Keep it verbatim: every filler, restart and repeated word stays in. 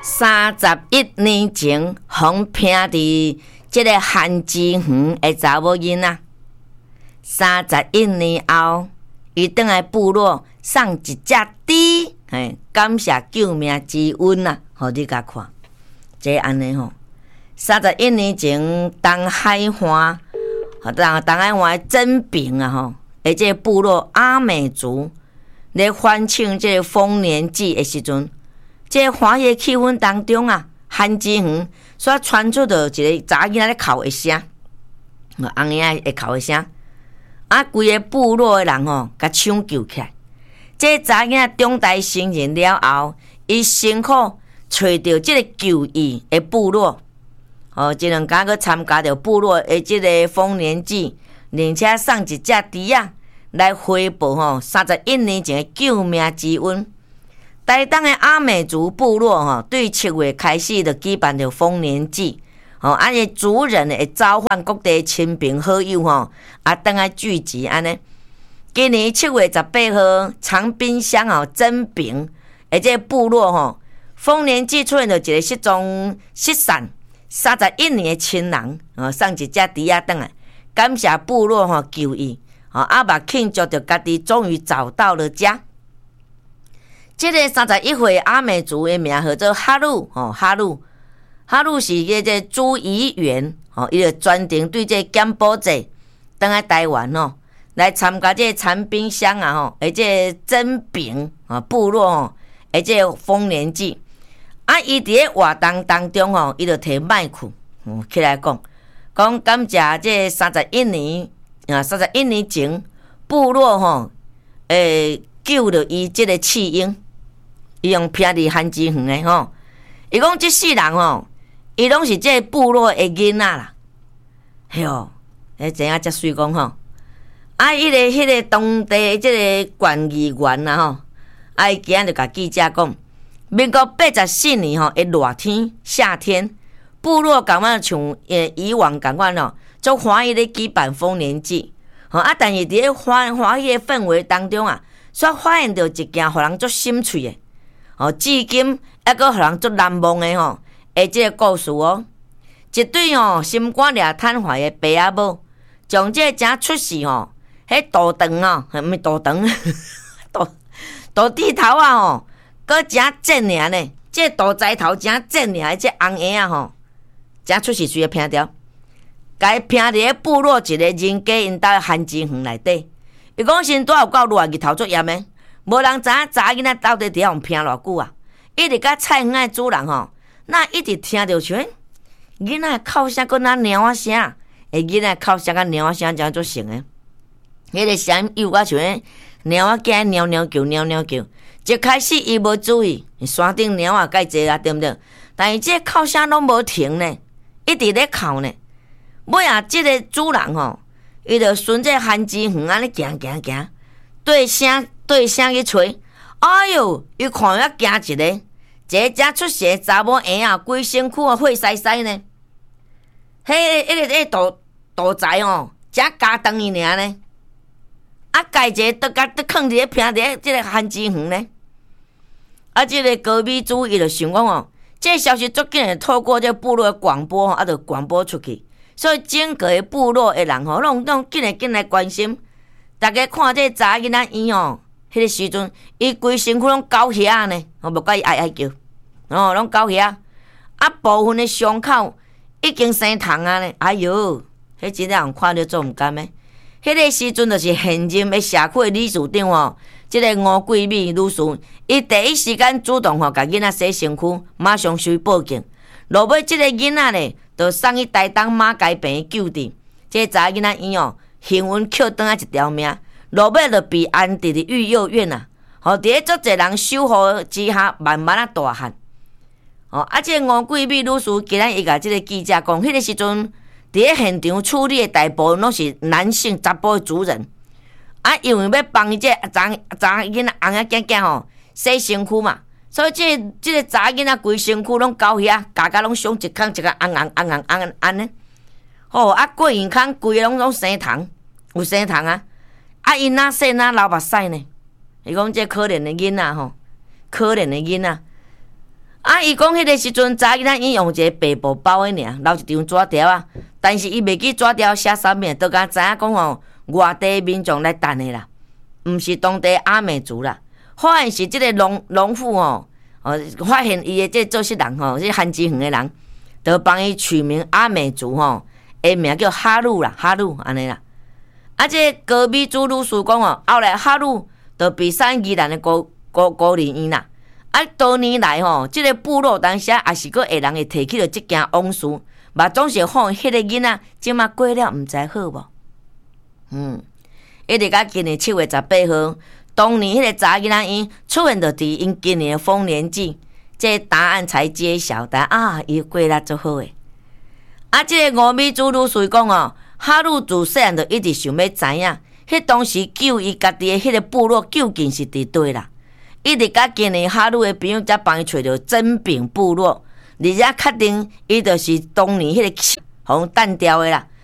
三十一年前，互拼伫即个番薯园的查某囡仔。三十一年后，伊倒来部落送一只猪，嘿，感谢救命之恩啊！互你甲看，这安尼吼。三十一年前，东海岸，东东海岸的真平啊吼，而这部落阿美族咧欢庆这个丰年祭的时阵。这欢喜气氛当中啊，番薯园所传出着一个查囡仔咧哭的声，翁仔会哭的声，啊，规个部落的人吼，甲抢救起来。这查囡仔中台成人了后，伊辛苦找到这个救伊的部落，哦，即两家去参加着部落的这个丰年祭，并且送一只猪仔来回报吼三十一年前的救命之恩。台东的阿美族部落吼，对七月开始就举办着丰年祭，吼，安尼族人会召唤各地亲朋好友吼，啊，倒来聚集安尼。今年七月十八号，长滨乡吼真平，而这部落吼丰年祭出现着一个失踪失散三十一年的亲人，哦，送一只猪仔倒来，感谢部落吼救伊，吼，啊，嘛庆祝着家己终于找到了家。这个三十一岁阿美族的名叫做哈鲁，吼哈鲁，哈鲁是个这朱怡元，吼，伊就专程对这减保者登来台湾吼，来参加这长滨乡啊吼，而且真平啊部落吼，而且丰年祭，啊，伊伫咧活动当中吼，伊就摕麦克嗯起来讲，讲感谢这三十一年啊，三十一年前部落吼，诶救了伊这个弃婴。伊用拼伫番薯园的吼，伊讲即世人吼，伊拢是这部落的囡仔啦，嘿哟，迄怎样才水讲吼？啊，迄、那个迄、那个当地即个县议员啦吼，啊，伊今日就甲记者讲，民国八十四年吼，的热天夏天，部落共款像诶以往共款哦，足欢喜咧举办丰年祭，吼啊，但是伫咧欢欢喜的氛围当中啊，煞发现着一件互人足心碎的。哦，至今还阁互人足难忘的吼，诶，即个故事哦，一对吼心肝掠瘫痪的爸仔某，将这正出世吼，迄大肠哦，毋是大肠，大大猪头啊吼，阁正正尔呢，这大指头正正尔，这红婴仔吼，正出世随个拼掉，甲伊拼伫咧部落一个人家因兜番薯园内底，伊讲先拄有够热日头足炎的。无人知影查囡仔到底伫遐互拼偌久啊！一直甲菜园的主人吼，那一直听着像囡仔哭声，搁那猫仔声，诶，囡仔哭声甲猫仔声真做像诶。迄个声又甲像猫仔囝喵喵叫喵喵叫。一开始伊无注意，山顶猫仔介济啊，对毋对？但是这哭声拢无停呢，一直咧哭呢。尾啊，即个主人吼，伊就顺这番薯园安尼行行行，对声。对声去吹，哎哟！伊看遐惊一个，一个正出世查某婴仔，规身躯啊血塞塞呢。迄、迄个、迄个大大仔哦，正加长伊尔呢。啊，家一个都甲都囥伫咧平伫咧即个番薯园呢。啊，即、这个高美主伊就想讲哦，这个消息足紧会透过这部落的广播吼，啊，就广播出去，所以整个部落的人吼，拢拢紧来紧来关心。大家看这查囡仔伊哦。迄个时阵，伊规身躯拢狗血呢，我无甲伊哀哀叫，哦，拢狗血。啊，部分的伤口已经生虫啊呢，哎哟，迄真正人看着做毋甘的。迄个时阵就是现任的社区理事长哦，即、这个吴桂美女士，伊第一时间主动吼，甲囡仔洗身躯，马上收报警。落尾即个囡仔呢，就送去台东马街病救治。这查囡仔伊哦，幸运捡倒来一条命。落尾就被安置伫育幼院啊，吼！伫咧足侪人守护之下，慢慢啊大汉。哦，啊，这吴桂美女士今日伊甲即个记者讲，迄、那个时阵伫咧现场处理的大部分拢是男性查甫的族人，啊，因为要帮伊这查查囡仔、翁仔囝囝吼洗身躯嘛，所以这即、个查囡仔规身躯拢狗血，家家拢伤一空一个红红红红红安尼。吼，啊，过眼空规个拢拢生虫，有生虫啊！啊，因哪细哪流目屎呢？伊讲这可怜的囡仔吼，可怜的囡仔。 啊，伊讲迄个时阵，查囡仔伊用一个白布包的尔，留一张纸条啊。但是伊袂记纸条写啥物，都敢知影讲吼，外地民众来等的啦，毋是当地阿美族啦。发现是即个农农妇吼，哦，发现伊的即个做事人吼，即汉之园的人，就帮伊取名阿美族吼，诶名叫哈鲁啦，哈鲁安尼啦。啊，即个高美族女士讲哦，后来哈鲁就被送宜兰的高高高林院啦。啊，多年来吼，即、这个部落当时也是个会人会提起着即件往事，嘛总是讲迄个囡仔即马过了，毋知好无？嗯，一直到今年七月十八号，当年迄个查囡仔因出现着伫因今年的丰年祭，这个、答案才揭晓，但啊，伊过了足好诶。啊，即、这个五美族女士讲哦，哈鲁自细汉就一直想要知影，迄当时救伊家己的迄个部落究竟是伫对啦。一直到今年哈鲁的朋友才帮伊找到真柄部落，而且确定伊就是当年迄个互弹掉的啦。